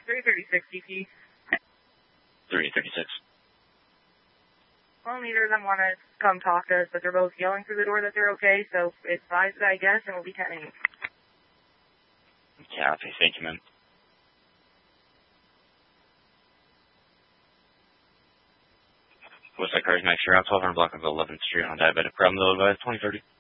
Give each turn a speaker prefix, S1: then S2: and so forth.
S1: 336 DP.
S2: 336.
S1: Well, neither of them want to come talk to us, but they're both yelling through the door that they're okay, so it's 5, I guess, and we'll be 10-8.
S2: Copy. Thank you, man. What's that car's next year? 1200 block of 11th Street on Diabetic Problem, though, advised 2030.